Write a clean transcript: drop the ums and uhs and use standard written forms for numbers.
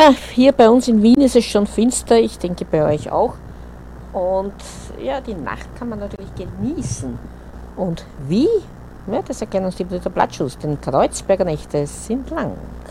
Ja, hier bei uns in Wien ist es schon finster, ich denke bei euch auch. Und ja, die Nacht kann man natürlich genießen. Und wie? Ja, das erkennen uns die Blüter Blattschuss, denn Kreuzberger Nächte sind lang.